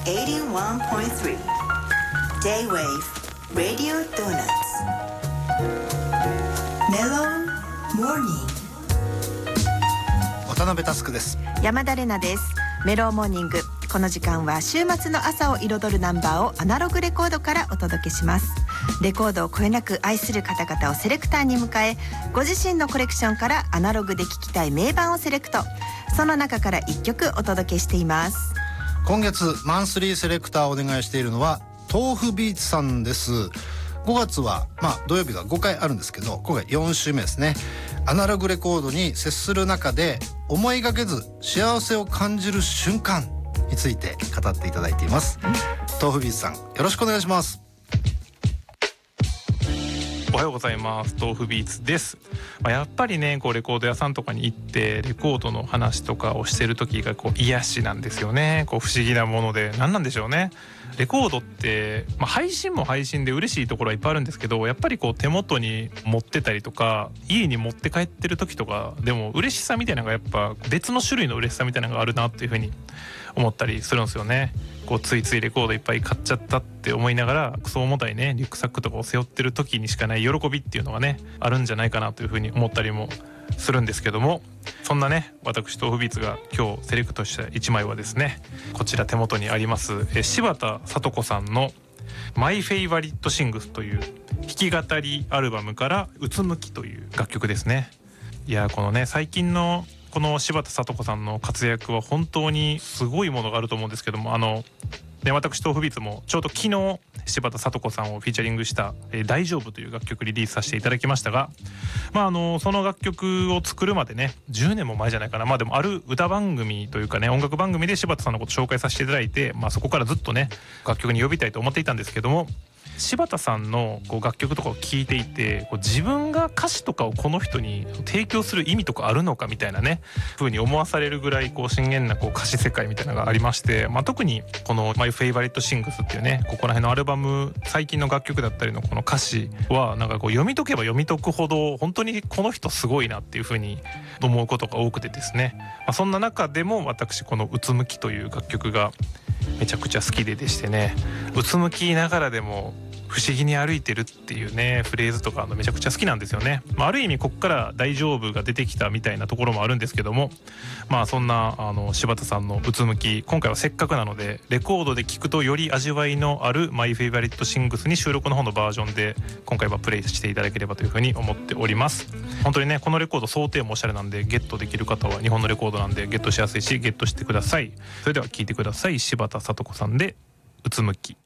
81.3 J-Wave Radio Donuts Mellow Morning。 渡辺佑です。 山田玲奈です。メローモーニング、この時間は週末の朝を彩るナンバーをアナログレコードからお届けします。レコードをこよなく愛する方々をセレクターに迎え、ご自身のコレクションからアナログで聴きたい名盤をセレクト。その中から1曲お届けしています。 今月マンスリーセレクターをお願いしているのは豆腐ビーツさんです。5月は土曜日が5回あるんですけど、今回4週目ですね。アナログレコードに接する中で思いがけず幸せを感じる瞬間について語っていただいています。豆腐ビーツさん、よろしくお願いします。 おはようございます。豆腐ビーツです。やっぱりね、レコード屋さんとかに行ってレコードの話とかをしてる時が癒しなんですよね。不思議なもので、何なんでしょうね。レコードって、配信も配信で嬉しいところはいっぱいあるんですけど、やっぱり手元に持ってたりとか家に持って帰ってる時とかでも嬉しさみたいなのがやっぱ別の種類の嬉しさみたいなのがあるなっていう風に思ったりするんですよね。ついついレコードいっぱい買っちゃったって思いながら、クソ重たいねリュックサックとかを背負ってる時にしかない喜びっていうのがねあるんじゃないかなという風に思ったりもするんですけども、そんなね私豆腐ビーツが今日セレクトした1枚はですね、こちら手元にあります柴田聡子さんのマイフェイバリットシングスという弾き語りアルバムからうつむきという楽曲ですね。いや、最近のこの柴田聡子さんの活躍は本当にすごいものがあると思うんですけども、私豆腐ビーツもちょうど昨日柴田聡子さんをフィーチャリングした大丈夫という楽曲リリースさせていただきましたが、その楽曲を作るまでね10年も前じゃないかな。でもある歌番組というかね、音楽番組で柴田さんのこと紹介させていただいて、そこからずっとね楽曲に呼びたいと思っていたんですけども、柴田さんの楽曲とかを聴いていて、自分が歌詞とかをこの人に提供する意味とかあるのかみたいなね風に思わされるぐらい深遠な歌詞世界みたいなのがありまして、特にこの My Favorite Things っていうね、ここら辺のアルバム最近の楽曲だったりのこの歌詞は読み解けば読み解くほど本当にこの人すごいなっていう風に思うことが多くてですね、そんな中でも私このうつむきという楽曲がめちゃくちゃ好きでしてね、うつむきながらでも不思議に歩いてるっていうねフレーズとかめちゃくちゃ好きなんですよね。ある意味こっから大丈夫が出てきたみたいなところもあるんですけども、そんな柴田さんのうつむき、今回はせっかくなのでレコードで聴くとより味わいのあるマイフェイバリットシングスに収録の方のバージョンで今回はプレイしていただければというふうに思っております。本当にねこのレコード想定もおしゃれなんで、ゲットできる方は日本のレコードなんでゲットしやすいしゲットしてください。それでは聴いてください。柴田聡子さんでうつむき。